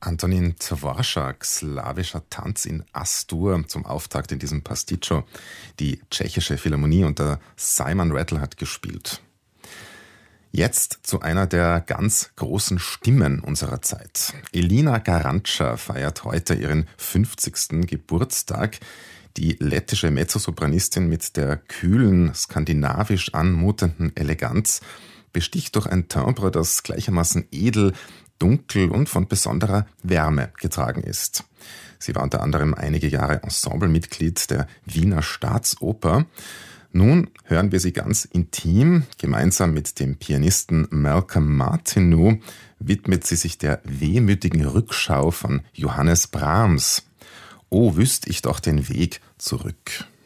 Antonin Dvorak, slawischer Tanz in As-Dur zum Auftakt in diesem Pasticcio. Die tschechische Philharmonie unter Simon Rattle hat gespielt. Jetzt zu einer der ganz großen Stimmen unserer Zeit. Elina Garanca feiert heute ihren 50. Geburtstag. Die lettische Mezzosopranistin mit der kühlen, skandinavisch anmutenden Eleganz besticht durch ein Timbre, das gleichermaßen edel, dunkel und von besonderer Wärme getragen ist. Sie war unter anderem einige Jahre Ensemblemitglied der Wiener Staatsoper. Nun hören wir sie ganz intim. Gemeinsam mit dem Pianisten Malcolm Martineau widmet sie sich der wehmütigen Rückschau von Johannes Brahms. Oh, wüsst ich doch den Weg zurück.